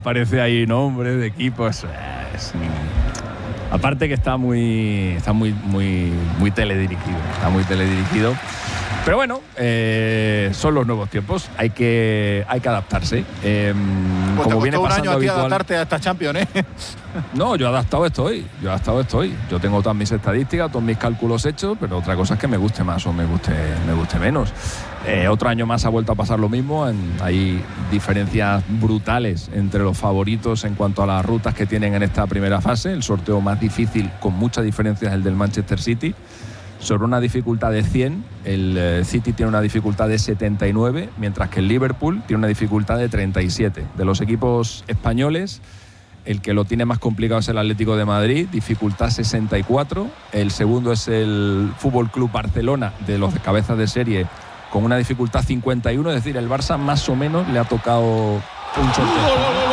Aparece ahí nombre de equipos. Aparte que está muy teledirigido. Está muy teledirigido. Pero bueno, son los nuevos tiempos. Hay que adaptarse. Pues como viene pasando un año a ti adaptarte a esta Champions, ¿eh? No, yo adaptado estoy. Yo tengo todas mis estadísticas, todos mis cálculos hechos, pero otra cosa es que me guste más o me guste menos. Otro año más ha vuelto a pasar lo mismo. Hay diferencias brutales entre los favoritos en cuanto a las rutas que tienen en esta primera fase. El sorteo más difícil, con muchas diferencias, es el del Manchester City. Sobre una dificultad de 100, el City tiene una dificultad de 79, mientras que el Liverpool tiene una dificultad de 37. De los equipos españoles, el que lo tiene más complicado es el Atlético de Madrid, dificultad 64. El segundo es el Fútbol Club Barcelona, de los cabezas de serie, con una dificultad 51. Es decir, el Barça más o menos le ha tocado un sorteo.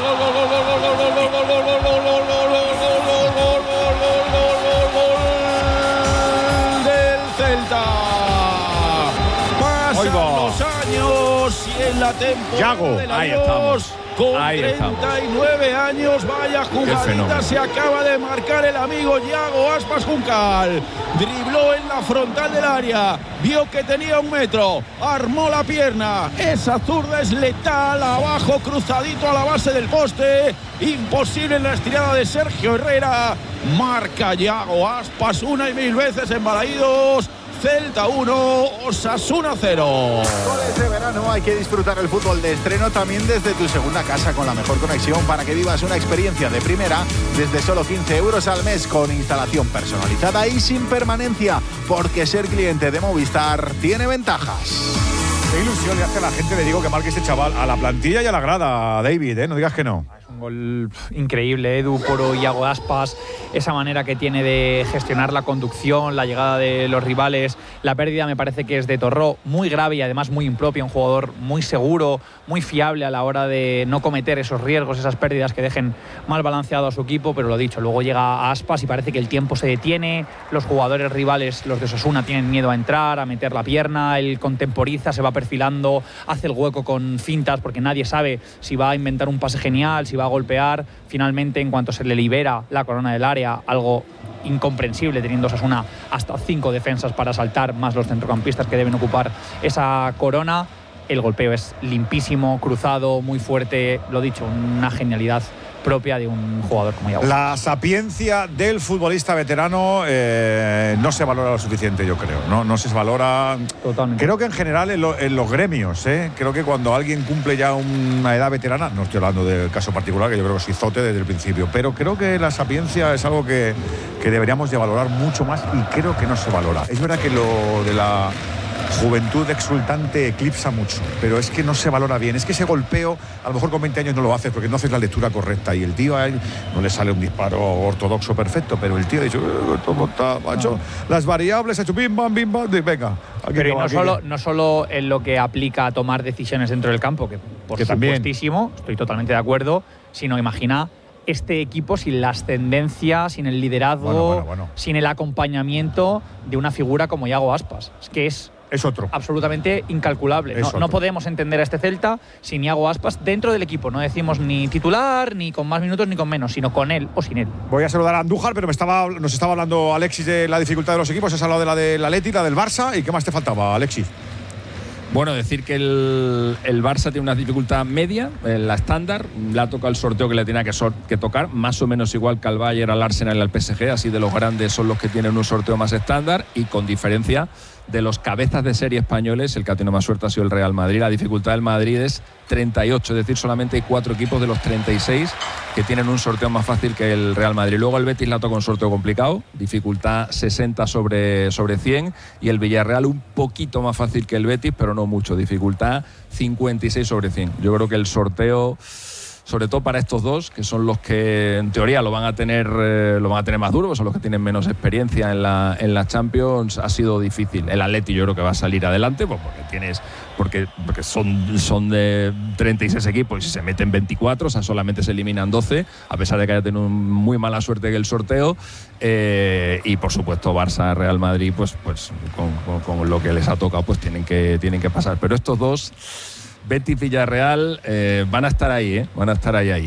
Los años y en la temporada de la Dios, con 39 años, vaya jugadita se acaba de marcar el amigo Yago Aspas Juncal. Dribló en la frontal del área, vio que tenía 1 metro, armó la pierna, esa zurda es letal, abajo cruzadito a la base del poste, imposible en la estirada de Sergio Herrera. Marca Yago Aspas una y mil veces en Balaídos. Celta 1, Osasuna 0. Con este verano hay que disfrutar el fútbol de estreno también desde tu segunda casa, con la mejor conexión para que vivas una experiencia de primera desde solo 15 euros al mes, con instalación personalizada y sin permanencia, porque ser cliente de Movistar tiene ventajas. Qué ilusión le hace a la gente, le digo, que marque ese chaval, a la plantilla y a la grada, David, no digas que no. Un gol increíble, Edu, por Iago Aspas, esa manera que tiene de gestionar la conducción, la llegada de los rivales. La pérdida me parece que es de Torró, muy grave y además muy impropia, un jugador muy seguro, muy fiable a la hora de no cometer esos riesgos, esas pérdidas que dejen mal balanceado a su equipo. Pero lo dicho, luego llega a Aspas y parece que el tiempo se detiene, los jugadores rivales, los de Osasuna, tienen miedo a entrar, a meter la pierna, él contemporiza, se va perfilando, hace el hueco con fintas, porque nadie sabe si va a inventar un pase genial, si va a golpear. Finalmente, en cuanto se le libera la corona del área, algo incomprensible teniendo Osasuna hasta 5 defensas para saltar, más los centrocampistas que deben ocupar esa corona, el golpeo es limpísimo, cruzado, muy fuerte, lo dicho, una genialidad propia de un jugador como Iago. La sapiencia del futbolista veterano no se valora lo suficiente, yo creo. No se valora. Totalmente. Creo que en general en los gremios, creo que cuando alguien cumple ya una edad veterana, no estoy hablando del caso particular, que yo creo que soy Zote desde el principio, pero creo que la sapiencia es algo que deberíamos de valorar mucho más, y creo que no se valora. Es verdad que lo de la juventud exultante eclipsa mucho, pero es que no se valora bien. Es que ese golpeo, a lo mejor con 20 años no lo haces porque no haces la lectura correcta, y el tío a él no le sale un disparo ortodoxo perfecto, pero el tío ha dicho, ¿cómo está, macho? Las variables, ha hecho bim bam, venga. Pero no solo en lo que aplica a tomar decisiones dentro del campo, que por supuestísimo, estoy totalmente de acuerdo, sino imagina este equipo sin la ascendencia, sin el liderazgo, sin el acompañamiento de una figura como Iago Aspas. Es que es otro. Absolutamente incalculable. No podemos entender a este Celta sin Iago Aspas dentro del equipo. No decimos ni titular, ni con más minutos, ni con menos, sino con él o sin él. Voy a saludar a Andújar, pero nos estaba hablando Alexis de la dificultad de los equipos. Has hablado de la del Atleti, la del Barça. ¿Y qué más te faltaba, Alexis? Bueno, decir que el Barça tiene una dificultad media, la estándar. Le ha tocado el sorteo que le tenía que tocar, más o menos igual que al Bayern, al Arsenal y al PSG. Así, de los grandes son los que tienen un sorteo más estándar, y con diferencia de los cabezas de serie españoles, el que ha tenido más suerte ha sido el Real Madrid. La dificultad del Madrid es 38, es decir, solamente hay 4 equipos de los 36 que tienen un sorteo más fácil que el Real Madrid. Luego el Betis le ha tocado un sorteo complicado, dificultad 60 sobre 100, y el Villarreal un poquito más fácil que el Betis, pero no mucho, dificultad 56 sobre 100. Yo creo que el sorteo, sobre todo para estos dos, que son los que en teoría lo van a tener más duro, son los que tienen menos experiencia en la Champions, ha sido difícil. El Atleti yo creo que va a salir adelante, pues porque son de 36 equipos y se meten 24, o sea, solamente se eliminan 12, a pesar de que haya tenido muy mala suerte en el sorteo. Y por supuesto Barça, Real Madrid, pues con lo que les ha tocado, pues tienen que pasar. Pero estos dos, Betis, Villarreal, van a estar ahí, van a estar ahí.